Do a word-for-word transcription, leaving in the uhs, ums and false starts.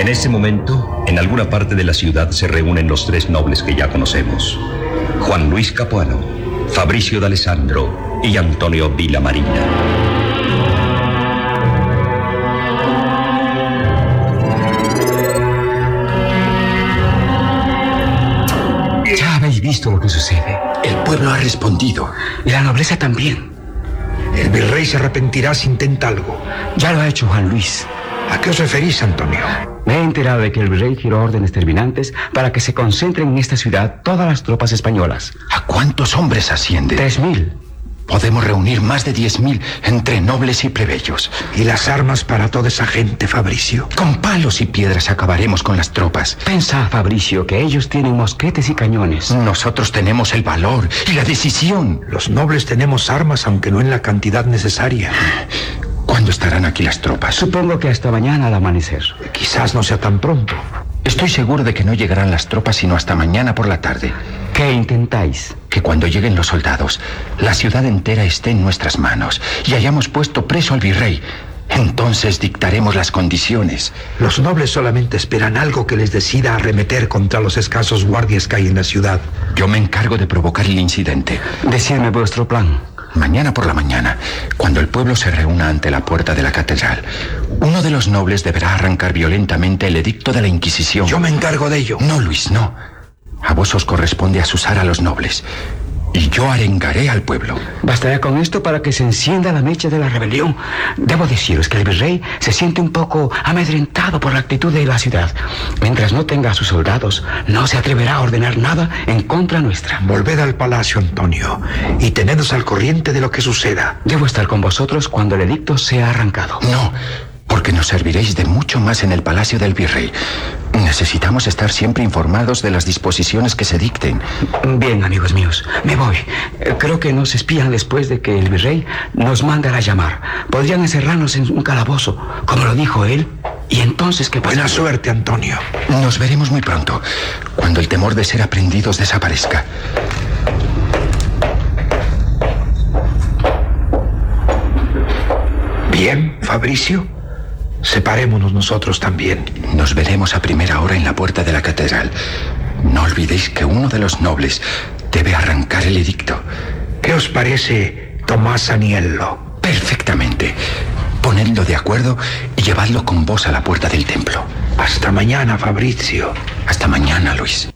En ese momento, en alguna parte de la ciudad se reúnen los tres nobles que ya conocemos: Juan Luis Capuano, Fabricio de Alessandro y Antonio Villamarina. ¿Habéis visto lo que sucede? El pueblo ha respondido. Y la nobleza también. El virrey se arrepentirá si intenta algo. Ya lo ha hecho Juan Luis. ¿A qué os referís, Antonio? Me he enterado de que el virrey giró órdenes terminantes para que se concentren en esta ciudad todas las tropas españolas. ¿A cuántos hombres asciende? Tres mil. Podemos reunir más de diez mil entre nobles y plebeyos. ¿Y las armas para toda esa gente, Fabricio? Con palos y piedras acabaremos con las tropas. Pensa, Fabricio, que ellos tienen mosquetes y cañones. Nosotros tenemos el valor y la decisión. Los nobles tenemos armas, aunque no en la cantidad necesaria. ¿Cuándo estarán aquí las tropas? Supongo que hasta mañana al amanecer. Quizás no sea tan pronto. Estoy seguro de que no llegarán las tropas sino hasta mañana por la tarde. ¿Qué intentáis? Que cuando lleguen los soldados, la ciudad entera esté en nuestras manos y hayamos puesto preso al virrey. Entonces dictaremos las condiciones. Los nobles solamente esperan algo que les decida arremeter contra los escasos guardias que hay en la ciudad. Yo me encargo de provocar el incidente. Decidme vuestro plan. Mañana por la mañana, cuando el pueblo se reúna ante la puerta de la catedral, uno de los nobles deberá arrancar violentamente el edicto de la Inquisición. Yo me encargo de ello. No, Luis, no. A vos os corresponde asusar a los nobles. Y yo arengaré al pueblo. Bastará con esto para que se encienda la mecha de la rebelión. Debo deciros que el virrey se siente un poco amedrentado por la actitud de la ciudad. Mientras no tenga a sus soldados, no se atreverá a ordenar nada en contra nuestra. Volved al palacio, Antonio, y tenednos al corriente de lo que suceda. Debo estar con vosotros cuando el edicto sea arrancado. No, porque nos serviréis de mucho más en el palacio del virrey. Necesitamos estar siempre informados de las disposiciones que se dicten. Bien, amigos míos, me voy. Creo que nos espían después de que el virrey nos mandara a llamar. Podrían encerrarnos en un calabozo, como lo dijo él. ¿Y entonces qué pasa? Buena suerte, Antonio. Nos veremos muy pronto, cuando el temor de ser aprendidos desaparezca. Bien, Fabricio. Separémonos nosotros también. Nos veremos a primera hora en la puerta de la catedral. No olvidéis que uno de los nobles debe arrancar el edicto. ¿Qué os parece, Tomás Aniello? Perfectamente. Ponedlo de acuerdo y llevadlo con vos a la puerta del templo. Hasta mañana, Fabricio. Hasta mañana, Luis.